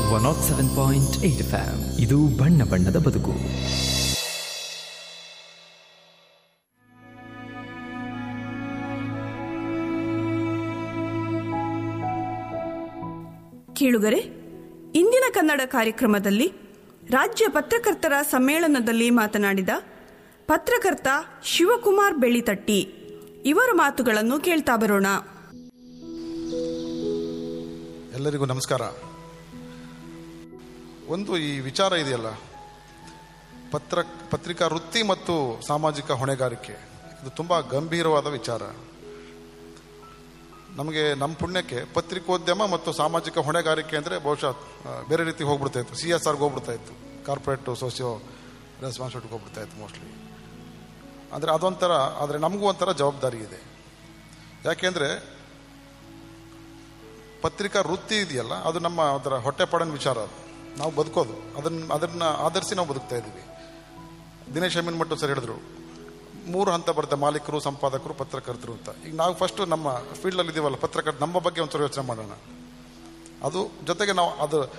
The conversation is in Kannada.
107.8 FM. ಇದು ಬಣ್ಣ ಬಣ್ಣದ ಬದುಕು. ಕೇಳುಗರೆ, ಇಂದಿನ ಕನ್ನಡ ಕಾರ್ಯಕ್ರಮದಲ್ಲಿ ರಾಜ್ಯ ಪತ್ರಕರ್ತರ ಸಮ್ಮೇಳನದಲ್ಲಿ ಮಾತನಾಡಿದ ಪತ್ರಕರ್ತ ಶಿವಕುಮಾರ್ ಬೆಳ್ಳಿತಟ್ಟಿ ಇವರ ಮಾತುಗಳನ್ನು ಕೇಳ್ತಾ ಬರೋಣ. ಎಲ್ಲರಿಗೂ ನಮಸ್ಕಾರ. ಒಂದು ಈ ವಿಚಾರ ಇದೆಯಲ್ಲ, ಪತ್ರಿಕಾ ವೃತ್ತಿ ಮತ್ತು ಸಾಮಾಜಿಕ ಹೊಣೆಗಾರಿಕೆ, ಇದು ತುಂಬ ಗಂಭೀರವಾದ ವಿಚಾರ. ನಮಗೆ ನಮ್ಮ ಪುಣ್ಯಕ್ಕೆ ಪತ್ರಿಕೋದ್ಯಮ ಮತ್ತು ಸಾಮಾಜಿಕ ಹೊಣೆಗಾರಿಕೆ ಅಂದರೆ ಬಹುಶಃ ಬೇರೆ ರೀತಿ ಹೋಗ್ಬಿಡ್ತಾ ಇತ್ತು. CSRಗೆ ಹೋಗ್ಬಿಡ್ತಾ ಇತ್ತು, ಕಾರ್ಪೊರೇಟ್ ಸೋಷಿಯೋ ರೆಸ್ಪಾನ್ಸಿಬಿಲಿಟಿಗೆ ಹೋಗ್ಬಿಡ್ತಾ ಇತ್ತು ಮೋಸ್ಟ್ಲಿ. ಅಂದರೆ ಅದೊಂಥರ, ಆದರೆ ನಮಗೂ ಒಂಥರ ಜವಾಬ್ದಾರಿ ಇದೆ. ಯಾಕೆಂದರೆ ಪತ್ರಿಕಾ ವೃತ್ತಿ ಇದೆಯಲ್ಲ, ಅದು ನಮ್ಮ ಅದರ ಹೊಟ್ಟೆಪಾಡಿನ ವಿಚಾರ. ಅದು ನಾವು ಬದುಕೋದು, ಅದನ್ನು ಆಧರಿಸಿ ನಾವು ಬದುಕ್ತಾ ಇದ್ದೀವಿ. ದಿನೇಶ್ ಅಮೀನ್ಮಠ್ ಸರ್ ಹೇಳಿದ್ರು, 3 ಹಂತ ಬರುತ್ತೆ: ಮಾಲೀಕರು, ಸಂಪಾದಕರು, ಪತ್ರಕರ್ತರು ಅಂತ. ಈಗ ನಾವು ಫಸ್ಟ್ ನಮ್ಮ ಫೀಲ್ಡಲ್ಲಿ ಇದ್ದೀವಲ್ಲ, ಪತ್ರಕರ್ತ, ನಮ್ಮ ಬಗ್ಗೆ ಒಂದ್ಸಲ ಯೋಚನೆ ಮಾಡೋಣ. ಅದು ಜೊತೆಗೆ ನಾವು ಅದು